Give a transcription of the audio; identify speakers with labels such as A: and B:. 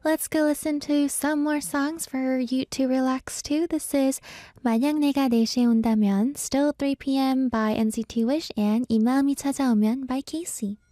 A: Let's go listen to some more songs for you to relax to. This is 만약 내가 4시에 온다면, Still 3 p.m. by NCT Wish and 이 마음이 찾아오면 by Casey.